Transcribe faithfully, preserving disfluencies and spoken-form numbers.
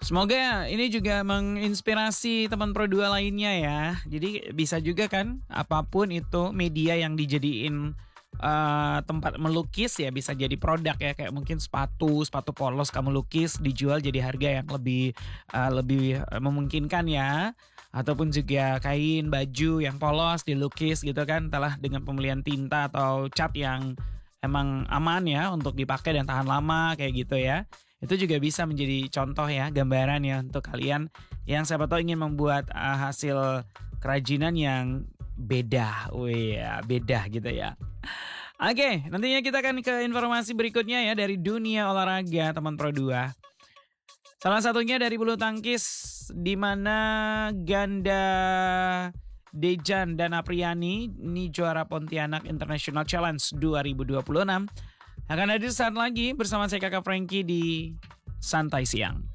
Semoga ini juga menginspirasi teman Pro dua lainnya ya. Jadi bisa juga kan apapun itu media yang dijadiin uh, tempat melukis ya bisa jadi produk ya. Kayak mungkin sepatu, sepatu polos kamu lukis dijual jadi harga yang lebih uh, lebih uh, memungkinkan ya. Ataupun juga kain, baju yang polos dilukis gitu kan. Entahlah dengan pembelian tinta atau cat yang emang aman ya untuk dipakai dan tahan lama kayak gitu ya. Itu juga bisa menjadi contoh ya, gambaran ya untuk kalian yang siapa tahu ingin membuat uh, hasil kerajinan yang beda. Wih ya, beda gitu ya. Oke, nantinya kita akan ke informasi berikutnya ya dari dunia olahraga teman Pro dua. Salah satunya dari bulu tangkis di mana ganda Dejan dan Apriani ini juara Pontianak International Challenge dua ribu dua puluh enam akan hadir saat lagi bersama saya Kakak Frankie di Santai Siang.